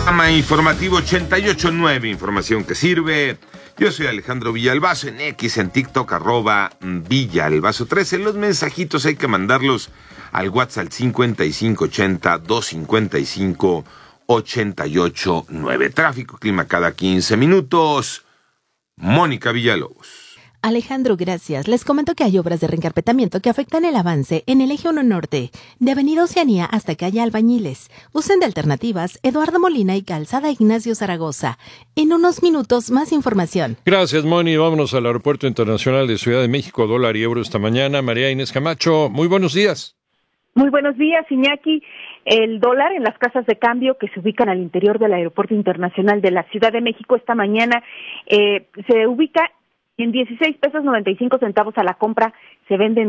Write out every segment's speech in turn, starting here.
Programa informativo 88.9, información que sirve. Yo soy Alejandro Villalbazo, en X, en TikTok, @Villalbazo13. Los mensajitos hay que mandarlos al WhatsApp 55-255-88.9. Tráfico, clima cada 15 minutos. Mónica Villalobos. Alejandro, gracias. Les comento que hay obras de reencarpetamiento que afectan el avance en el eje 1 norte, de Avenida Oceanía hasta calle Albañiles. Usen de alternativas Eduardo Molina y Calzada Ignacio Zaragoza. En unos minutos, más información. Gracias, Moni. Vámonos al Aeropuerto Internacional de Ciudad de México, dólar y euro esta mañana. María Inés Camacho, muy buenos días. Muy buenos días, Iñaki. El dólar en las casas de cambio que se ubican al interior del Aeropuerto Internacional de la Ciudad de México esta mañana se ubica en 16 pesos 95 centavos a la compra, se venden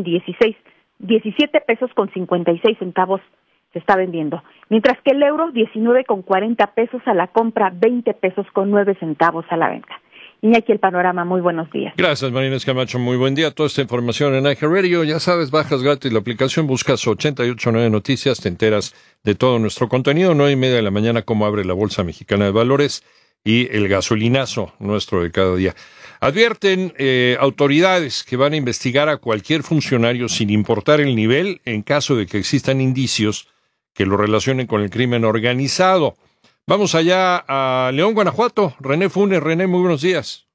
17 pesos con 56 centavos se está vendiendo. Mientras que el euro, 19 con 40 pesos a la compra, 20 pesos con 9 centavos a la venta. Iñaki, el panorama, muy buenos días. Gracias, María Inés Camacho, muy buen día. Toda esta información en iHeartRadio, ya sabes, bajas gratis la aplicación, buscas 88.9 Noticias, te enteras de todo nuestro contenido. 9:30 de la mañana, cómo abre la Bolsa Mexicana de Valores y el gasolinazo nuestro de cada día. Advierten autoridades que van a investigar a cualquier funcionario sin importar el nivel en caso de que existan indicios que lo relacionen con el crimen organizado. Vamos allá a León, Guanajuato. René Funes. René, muy buenos días.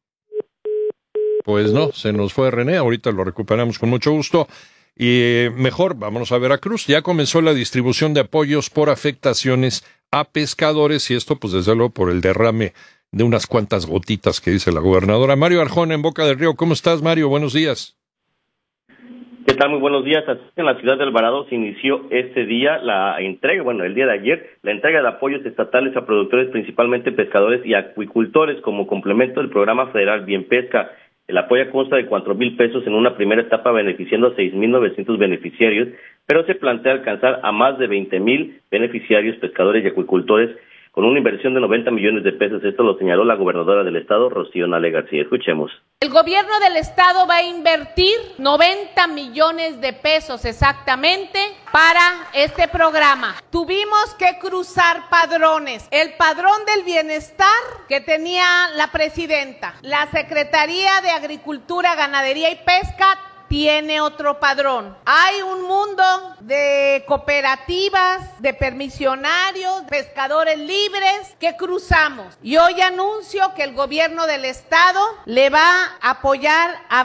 Pues no, se nos fue René. Ahorita lo recuperamos con mucho gusto. Y mejor, vámonos a Veracruz. Ya comenzó la distribución de apoyos por afectaciones a pescadores y esto, pues desde luego, por el derrame de unas cuantas gotitas que dice la gobernadora. Mario Arjona, en Boca del Río. ¿Cómo estás, Mario? Buenos días. ¿Qué tal? Muy buenos días. En la ciudad de Alvarado se inició este día la entrega, el día de ayer, la entrega de apoyos estatales a productores, principalmente pescadores y acuicultores, como complemento del programa federal Bien Pesca. El apoyo consta de 4,000 pesos en una primera etapa, beneficiando a 6,900 beneficiarios, pero se plantea alcanzar a más de 20,000 beneficiarios, pescadores y acuicultores, con una inversión de 90 millones de pesos. Esto lo señaló la gobernadora del estado, Rocío Nale García. Escuchemos. El gobierno del estado va a invertir 90 millones de pesos exactamente para este programa. Tuvimos que cruzar padrones. El padrón del bienestar que tenía la presidenta, la Secretaría de Agricultura, Ganadería y Pesca tiene otro padrón. Hay un mundo de cooperativas, de permisionarios, pescadores libres que cruzamos. Y hoy anuncio que el gobierno del estado le va a apoyar a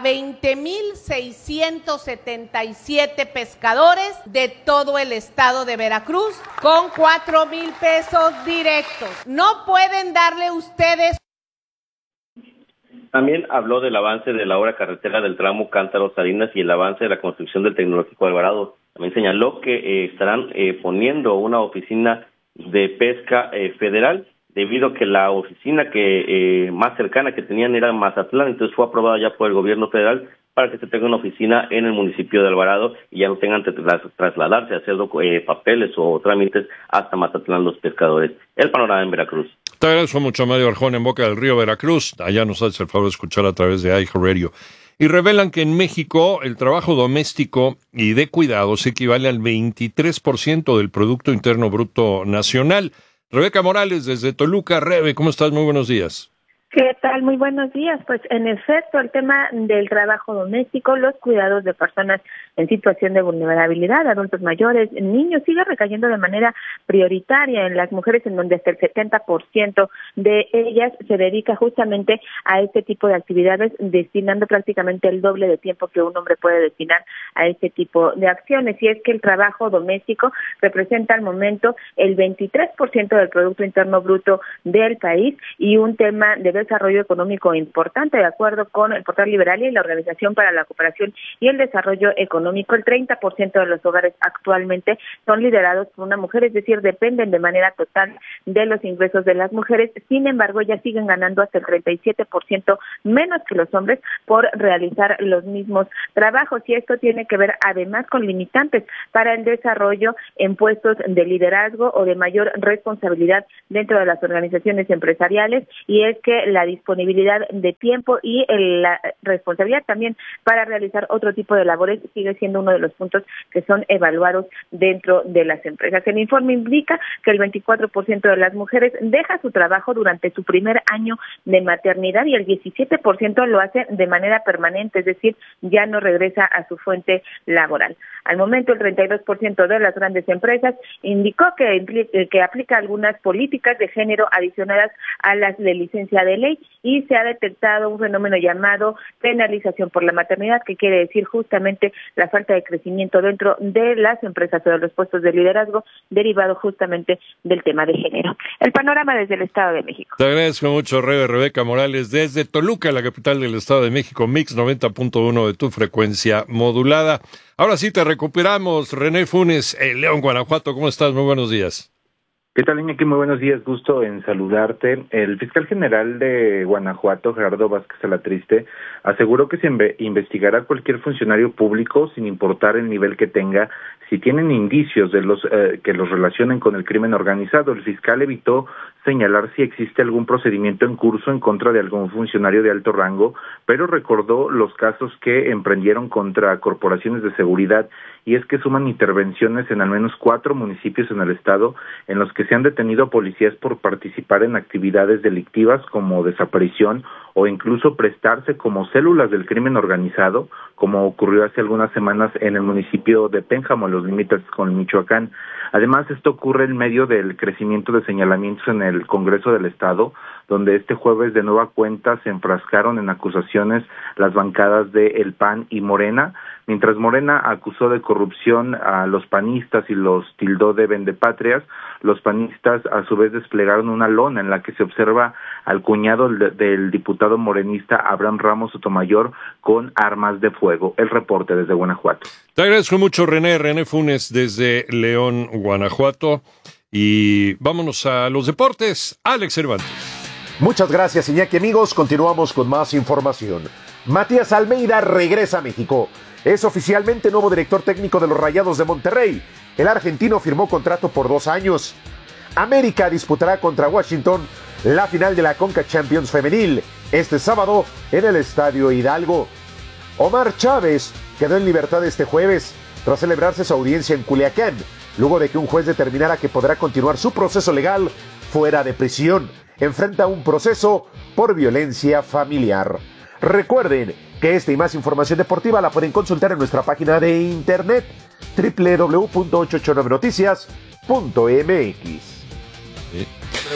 20,677 pescadores de todo el estado de Veracruz con 4,000 pesos directos. No pueden darle ustedes. También habló del avance de la obra carretera del tramo Cántaro-Salinas y el avance de la construcción del Tecnológico de Alvarado. También señaló que estarán poniendo una oficina de pesca federal, debido a que la oficina que más cercana que tenían era Mazatlán, entonces fue aprobada ya por el gobierno federal para que se tenga una oficina en el municipio de Alvarado y ya no tengan que trasladarse a hacer papeles o trámites hasta Mazatlán los pescadores. El panorama en Veracruz. Te agradezco mucho, Mario Arjona, en Boca del Río, Veracruz. Allá nos hace el favor de escuchar a través de iHeartRadio. Y revelan que en México el trabajo doméstico y de cuidados equivale al 23% del Producto Interno Bruto Nacional. Rebeca Morales, desde Toluca. Rebe, ¿cómo estás? Muy buenos días. ¿Qué tal? Muy buenos días. Pues en efecto, el tema del trabajo doméstico, los cuidados de personas en situación de vulnerabilidad, adultos mayores, niños, sigue recayendo de manera prioritaria en las mujeres, en donde hasta el 70% de ellas se dedica justamente a este tipo de actividades, destinando prácticamente el doble de tiempo que un hombre puede destinar a este tipo de acciones. Y es que el trabajo doméstico representa al momento el 23% del Producto Interno Bruto del país y un tema de desarrollo económico importante, de acuerdo con el portal Liberalia y la Organización para la Cooperación y el Desarrollo Económico. El 30% de los hogares actualmente son liderados por una mujer, es decir, dependen de manera total de los ingresos de las mujeres. Sin embargo, ellas siguen ganando hasta el 37% menos que los hombres por realizar los mismos trabajos, y esto tiene que ver además con limitantes para el desarrollo en puestos de liderazgo o de mayor responsabilidad dentro de las organizaciones empresariales, y es que la disponibilidad de tiempo y la responsabilidad también para realizar otro tipo de labores sigue siendo uno de los puntos que son evaluados dentro de las empresas. El informe indica que el 24% de las mujeres deja su trabajo durante su primer año de maternidad y el 17% lo hace de manera permanente, es decir, ya no regresa a su fuente laboral. Al momento, el 32% de las grandes empresas indicó que aplica algunas políticas de género adicionadas a las de licencia de ley y se ha detectado un fenómeno llamado penalización por la maternidad, que quiere decir justamente la falta de crecimiento dentro de las empresas o de los puestos de liderazgo derivado justamente del tema de género. El panorama desde el Estado de México. Te agradezco mucho, Rebeca Morales, desde Toluca, la capital del Estado de México, Mix 90.1 de tu frecuencia modulada. Ahora sí te recuperamos, René Funes, León, Guanajuato. ¿Cómo estás? Muy buenos días. ¿Qué tal, Iñaki? Muy buenos días, gusto en saludarte. El fiscal general de Guanajuato, Gerardo Vázquez Alatriste, aseguró que se investigará a cualquier funcionario público sin importar el nivel que tenga, si tienen indicios de que los relacionen con el crimen organizado. El fiscal evitó señalar si existe algún procedimiento en curso en contra de algún funcionario de alto rango, pero recordó los casos que emprendieron contra corporaciones de seguridad, y es que suman intervenciones en al menos 4 municipios en el estado en los que se han detenido policías por participar en actividades delictivas como desaparición o incluso prestarse como células del crimen organizado, como ocurrió hace algunas semanas en el municipio de Pénjamo, en los límites con Michoacán. Además, esto ocurre en medio del crecimiento de señalamientos en el Congreso del Estado, donde este jueves de nueva cuenta se enfrascaron en acusaciones las bancadas de El PAN y Morena. Mientras Morena acusó de corrupción a los panistas y los tildó de vendepatrias, los panistas a su vez desplegaron una lona en la que se observa al cuñado del diputado morenista Abraham Ramos Sotomayor con armas de fuego. El reporte desde Guanajuato. Te agradezco mucho, René Funes, desde León, Guanajuato. Y vámonos a los deportes. Alex Cervantes. Muchas gracias, Iñaki. Amigos, continuamos con más información. Matías Almeida regresa a México. Es oficialmente nuevo director técnico de los Rayados de Monterrey. El argentino firmó contrato por 2 años. América disputará contra Washington la final de la Conca Champions Femenil este sábado en el Estadio Hidalgo. Omar Chávez quedó en libertad este jueves tras celebrarse su audiencia en Culiacán, luego de que un juez determinara que podrá continuar su proceso legal fuera de prisión. Enfrenta un proceso por violencia familiar. Recuerden que esta y más información deportiva la pueden consultar en nuestra página de internet www.889noticias.mx. Sí.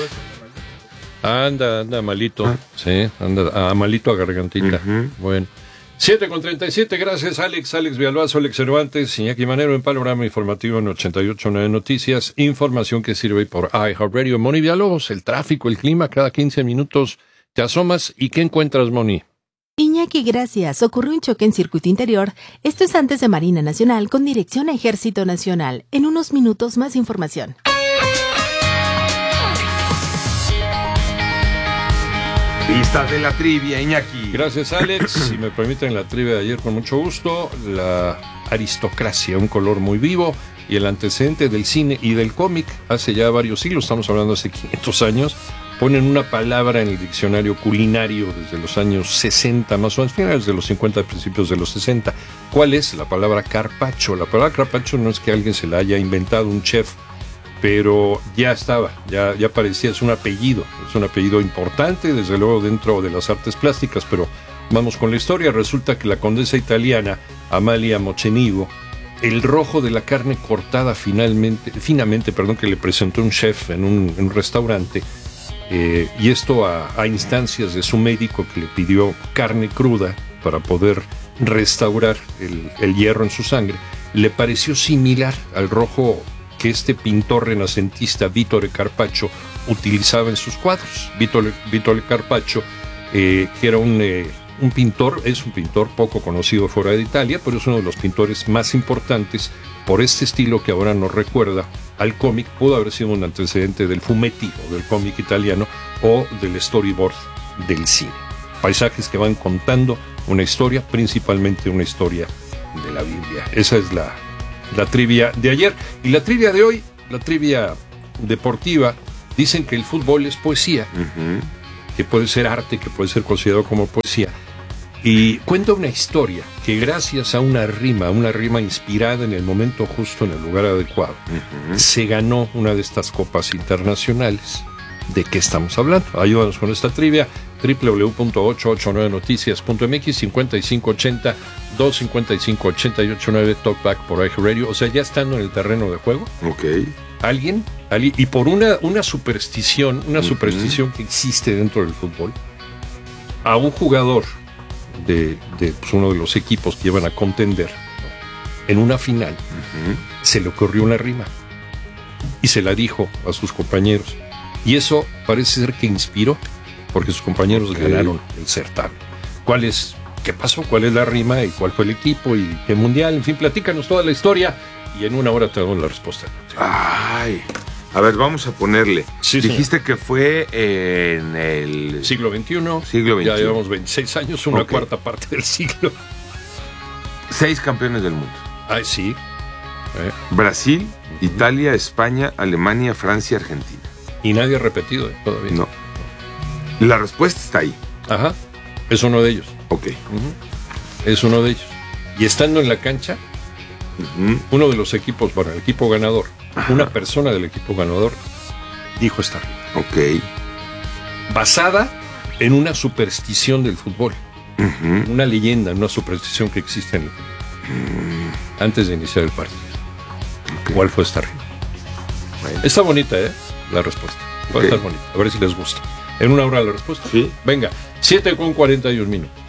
Anda malito. Sí, anda malito a gargantita. Bueno. 7:37, gracias Alex Villalbazo, Alex Cervantes, Iñaki Manero en Panorama Informativo en 88.9 Noticias, información que sirve por iHeartRadio. Moni Villalobos, el tráfico, el clima, cada 15 minutos te asomas y ¿qué encuentras, Moni? Iñaki, gracias. Ocurrió un choque en circuito interior. Esto es antes de Marina Nacional con dirección a Ejército Nacional. En unos minutos más información. Listas de la trivia, Iñaki. Gracias, Alex. Si me permiten, la trivia de ayer con mucho gusto. La aristocracia, un color muy vivo, y el antecedente del cine y del cómic hace ya varios siglos, estamos hablando hace 500 años, ponen una palabra en el diccionario culinario desde los años 60, más o menos, finales de los 50, principios de los 60. ¿Cuál es? La palabra carpaccio. La palabra carpaccio no es que alguien se la haya inventado, un chef, pero ya estaba, ya parecía, es un apellido importante, desde luego dentro de las artes plásticas, pero vamos con la historia. Resulta que la condesa italiana Amalia Mocenigo, el rojo de la carne cortada finamente, que le presentó un chef en un restaurante, y esto a instancias de su médico que le pidió carne cruda para poder restaurar el hierro en su sangre, le pareció similar al rojo que este pintor renacentista Vittore Carpaccio utilizaba en sus cuadros. Vittore Carpaccio, que era un pintor, es un pintor poco conocido fuera de Italia, pero es uno de los pintores más importantes por este estilo que ahora nos recuerda al cómic. Pudo haber sido un antecedente del fumetti o del cómic italiano o del storyboard del cine. Paisajes que van contando una historia, principalmente una historia de la Biblia. Esa es la trivia de ayer. Y la trivia de hoy, la trivia deportiva, dicen que el fútbol es poesía, que puede ser arte, que puede ser considerado como poesía. Y cuenta una historia que gracias a una rima inspirada en el momento justo, en el lugar adecuado, se ganó una de estas copas internacionales. ¿De qué estamos hablando? Ayúdanos con esta trivia. www.889noticias.mx 5580-255-889 Talkback por iHeartRadio. O sea, ya estando en el terreno de juego. Ok. Alguien y por una superstición, que existe dentro del fútbol, a un jugador de pues, uno de los equipos que iban a contender, ¿no?, en una final, se le ocurrió una rima y se la dijo a sus compañeros. Y eso parece ser que inspiró, porque sus compañeros ganaron el certamen. ¿Qué pasó? ¿Cuál es la rima? ¿Y cuál fue el equipo? ¿Y qué mundial? En fin, platícanos toda la historia y en una hora te doy la respuesta. Ay, a ver, vamos a ponerle. Sí, dijiste que fue en el siglo XXI. Ya llevamos 26 años, una cuarta parte del siglo. 6 campeones del mundo. Ay, sí. Brasil, Italia, España, Alemania, Francia, Argentina. Y nadie ha repetido todavía. No. La respuesta está ahí. Ajá. Es uno de ellos. Ok. Es uno de ellos. Y estando en la cancha, uno de los equipos, el equipo ganador, una persona del equipo ganador, dijo esta rima. Ok. Basada en una superstición del fútbol. Una leyenda, una superstición que existe en el fútbol. Antes de iniciar el partido. Okay. ¿Cuál fue esta rima? Bueno. Está bonita, la respuesta. Va a estar bonita. A ver si les gusta. ¿En una hora la respuesta? Sí. Venga, 7:41 minutos.